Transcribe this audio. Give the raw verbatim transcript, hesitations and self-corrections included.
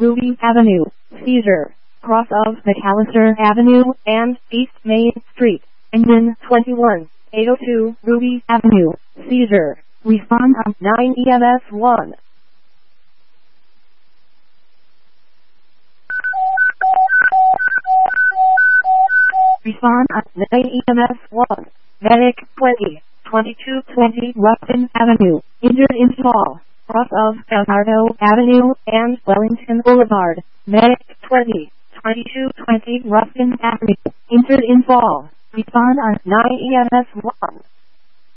Ruby Avenue, seizure. Cross of McAllister Avenue and East Main Street. Engine twenty-one, eight oh two Ruby Avenue, seizure. Respond on nine E M S one. Respond on nine E M S one. Medic twenty, twenty-two twenty Ruston Avenue, injured in fall. Cross of Bernardo Avenue and Wellington Boulevard. Medic twenty, twenty-two twenty Ruston Avenue, injured in fall. Respond on nine E M S one.